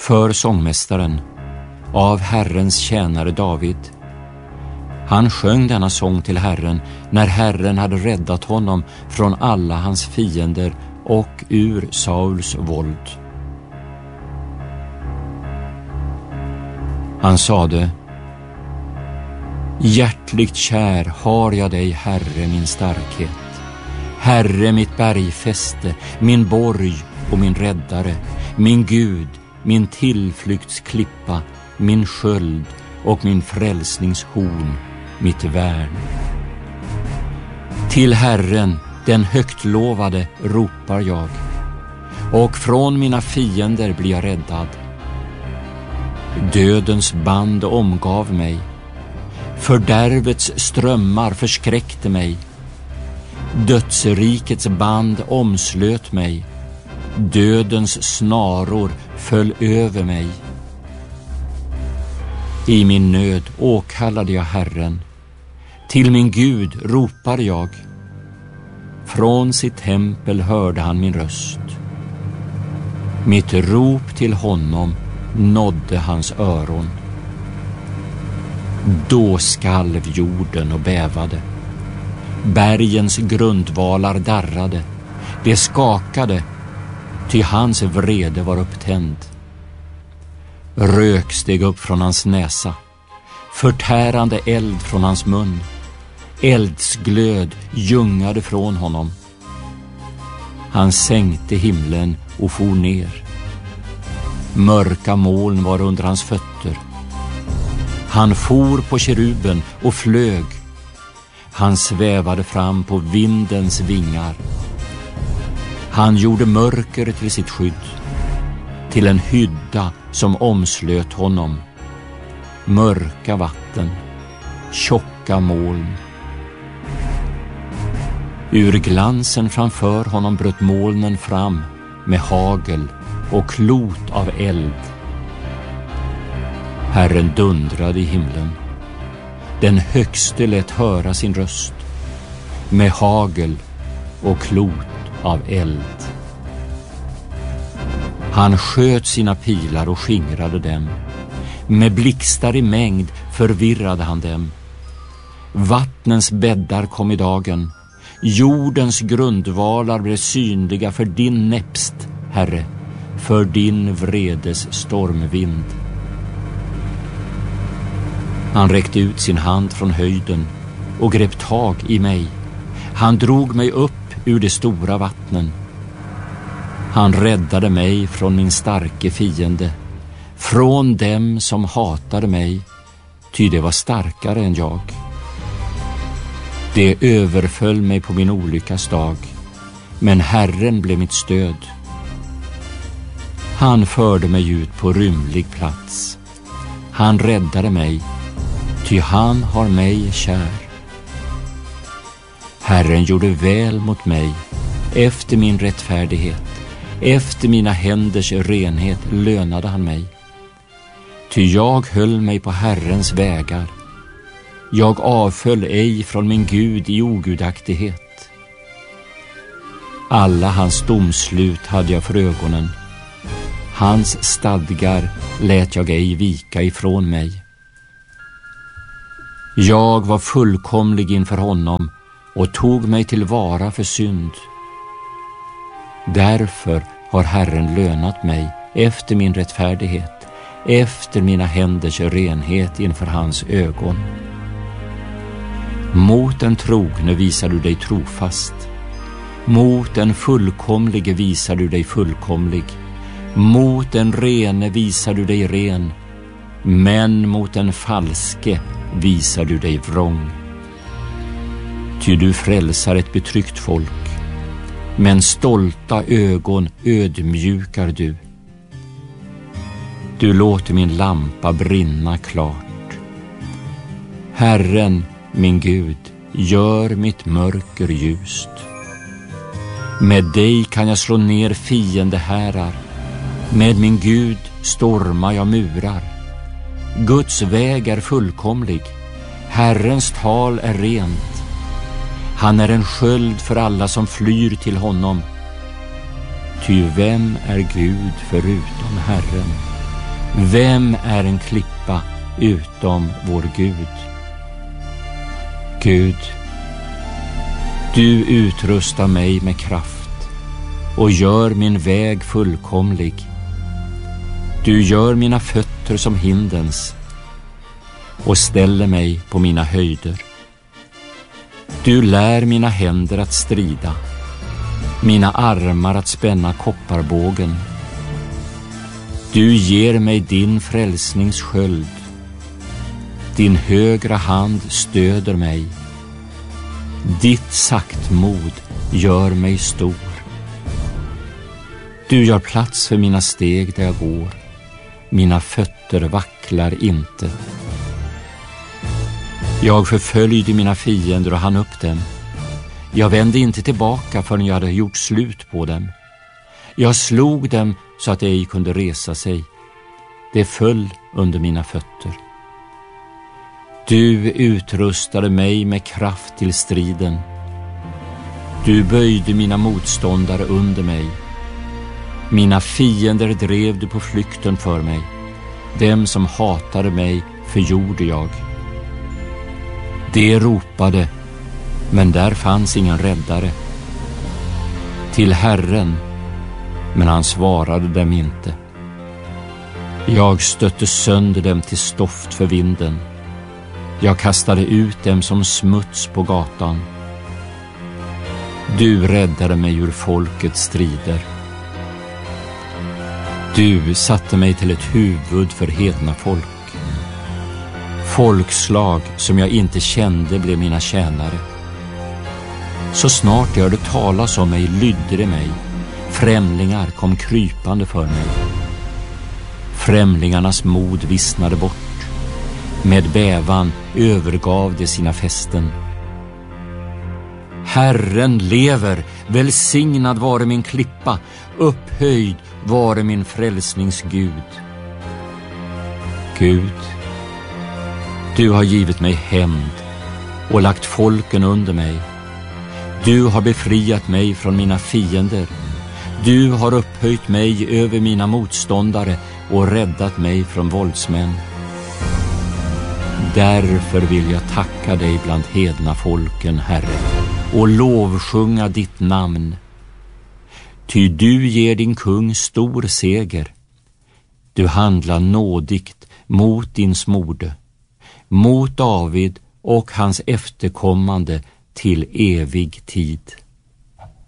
för sångmästaren, av Herrens tjänare David. Han sjöng denna sång till Herren när Herren hade räddat honom från alla hans fiender och ur Sauls våld. Han sade: hjärtligt kär har jag dig, Herre, min starkhet. Herre, mitt bergfäste, min borg och min räddare, min Gud, min tillflyktsklippa, min sköld och min frälsningshorn, mitt värn. Till Herren, den högt lovade, ropar jag, och från mina fiender blir jag räddad. Dödens band omgav mig, fördärvets strömmar förskräckte mig. Dödsrikets band omslöt mig, dödens snaror föll över mig. I min nöd åkallade jag Herren, till min Gud ropar jag. Från sitt tempel hörde han min röst. Mitt rop till honom nådde hans öron. Då skalv jorden och bävade. Bergens grundvalar darrade. Det skakade, ty hans vrede var upptänd. Rök steg upp från hans näsa, förtärande eld från hans mun. Eldsglöd ljungade från honom. Han sänkte himlen och for ner. Mörka moln var under hans fötter. Han for på keruben och flög. Han svävade fram på vindens vingar. Han gjorde mörker till sitt skydd, till en hydda som omslöt honom. Mörka vatten, tjocka moln. Ur glansen framför honom bröt molnen fram med hagel och klot av eld. Herren dundrade i himlen. Den högste lät höra sin röst med hagel och klot av eld. Han sköt sina pilar och skingrade dem. Med blixtar i mängd förvirrade han dem. Vattnens bäddar kom i dagen. Jordens grundvalar blev synliga för din näpst, Herre, för din vredes stormvind. Han räckte ut sin hand från höjden och grep tag i mig. Han drog mig upp ur de stora vattnen. Han räddade mig från min starke fiende, från dem som hatade mig, ty det var starkare än jag. Det överföll mig på min olyckas dag, men Herren blev mitt stöd. Han förde mig ut på rymlig plats. Han räddade mig, ty han har mig kär. Herren gjorde väl mot mig efter min rättfärdighet. Efter mina händers renhet lönade han mig. Ty jag höll mig på Herrens vägar. Jag avföll ej från min Gud i ogudaktighet. Alla hans domslut hade jag för ögonen. Hans stadgar lät jag ej vika ifrån mig. Jag var fullkomlig inför honom och tog mig till vara för synd. Därför har Herren lönat mig efter min rättfärdighet, efter mina händers renhet inför hans ögon. Mot den trogne visar du dig trofast. Mot den fullkomlige visar du dig fullkomlig. Mot den rene visar du dig ren. Men mot den falske visar du dig vrång. Ty du frälsar ett betryckt folk, men stolta ögon ödmjukar du. Du låter min lampa brinna klart. Herren, min Gud, gör mitt mörker ljust. Med dig kan jag slå ner fiendehärar. Med min Gud stormar jag murar. Guds väg är fullkomlig. Herrens tal är rent. Han är en sköld för alla som flyr till honom. Ty vem är Gud förutom Herren? Vem är en klippa utom vår Gud? Gud, du utrustar mig med kraft och gör min väg fullkomlig. Du gör mina fötter som hindens och ställer mig på mina höjder. Du lär mina händer att strida, mina armar att spänna kopparbågen. Du ger mig din frälsnings sköld. Din högra hand stöder mig. Ditt saktmod gör mig stor. Du gör plats för mina steg där jag går. Mina fötter vacklar inte. Jag förföljde mina fiender och hann upp dem. Jag vände inte tillbaka förrän jag hade gjort slut på dem. Jag slog dem så att de ej kunde resa sig. Det föll under mina fötter. Du utrustade mig med kraft till striden. Du böjde mina motståndare under mig. Mina fiender drev du på flykten för mig. Dem som hatade mig förgjorde jag. De ropade, men där fanns ingen räddare. Till Herren, men han svarade dem inte. Jag stötte sönder dem till stoft för vinden. Jag kastade ut dem som smuts på gatan. Du räddade mig ur folkets strider. Du satte mig till ett huvud för hedna folk. Folkslag som jag inte kände blev mina tjänare. Så snart jag hörde talas om mig lydde det mig. Främlingar kom krypande för mig. Främlingarnas mod vissnade bort. Med bävan övergav de sina fästen. Herren lever, välsignad vare min klippa, upphöjd vare min frälsningsgud. Gud, du har givit mig hämnd och lagt folken under mig. Du har befriat mig från mina fiender. Du har upphöjt mig över mina motståndare och räddat mig från våldsmän. Därför vill jag tacka dig bland hedna folken, Herre, och lovsjunga ditt namn. Ty du ger din kung stor seger. Du handlar nådigt mot din smorde, mot David och hans efterkommande till evig tid.